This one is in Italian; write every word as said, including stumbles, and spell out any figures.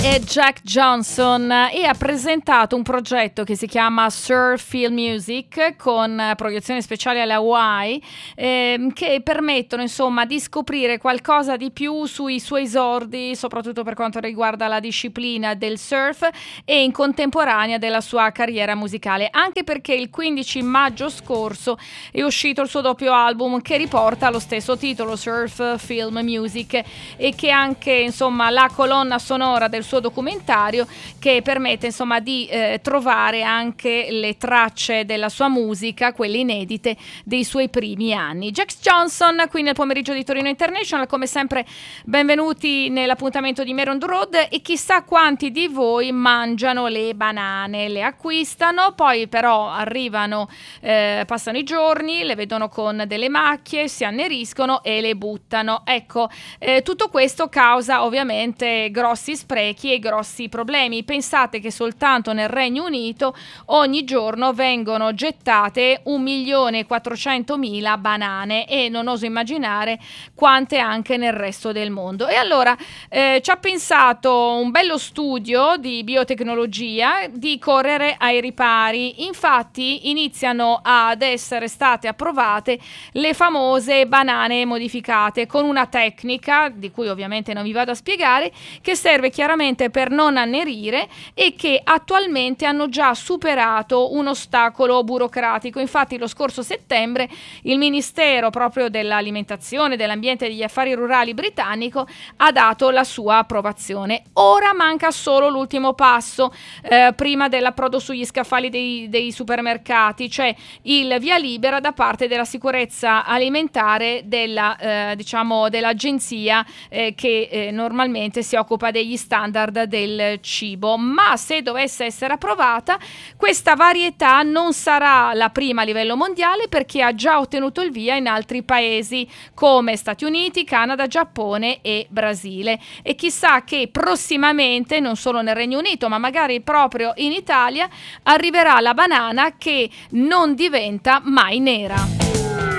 è Jack Johnson e ha presentato un progetto che si chiama Surf Film Music con proiezioni speciali alle Hawaii ehm, che permettono insomma di scoprire qualcosa di più sui suoi esordi, soprattutto per quanto riguarda la disciplina del surf e in contemporanea della sua carriera musicale, anche perché il quindici maggio scorso è uscito il suo doppio album che riporta lo stesso titolo, Surf Film Music, e che anche insomma la colonna sonora del suo documentario, che permette insomma di eh, trovare anche le tracce della sua musica, quelle inedite dei suoi primi anni. Jack Johnson qui nel pomeriggio di Torino International, come sempre benvenuti nell'appuntamento di Mare on the Road. E chissà quanti di voi mangiano le banane, le acquistano, poi però arrivano, eh, passano i giorni, le vedono con delle macchie, si anneriscono e le buttano. Ecco, eh, tutto questo causa ovviamente grossi sprechi e grossi problemi. Pensate che soltanto nel Regno Unito ogni giorno vengono gettate un milione e quattrocentomila banane e non oso immaginare quante anche nel resto del mondo. E allora eh, ci ha pensato un bello studio di biotecnologia di correre ai ripari. Infatti iniziano ad essere state approvate le famose banane modificate con una tecnica di cui ovviamente non vi vado a spiegare, che serve chiaramente per non annerire e che attualmente hanno già superato un ostacolo burocratico. Infatti lo scorso settembre il Ministero proprio dell'Alimentazione, dell'Ambiente e degli Affari Rurali britannico ha dato la sua approvazione. Ora manca solo l'ultimo passo eh, prima dell'approdo sugli scaffali dei, dei supermercati, cioè il via libera da parte della sicurezza alimentare della, eh, diciamo, dell'agenzia eh, che eh, normalmente si occupa degli standard del cibo. Ma se dovesse essere approvata, questa varietà non sarà la prima a livello mondiale, perché ha già ottenuto il via in altri paesi come Stati Uniti, Canada, Giappone e Brasile. E chissà che prossimamente, non solo nel Regno Unito ma magari proprio in Italia, arriverà la banana che non diventa mai nera.